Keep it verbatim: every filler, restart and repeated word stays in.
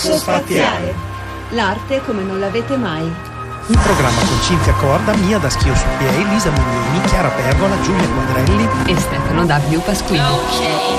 Spaziale. L'arte come non l'avete mai. Un programma con Cinzia Corda, Mia da Schio su P A, Lisa Mugnini, Chiara Pergola, Giulia Quadrelli e Stefano W. Pasquini.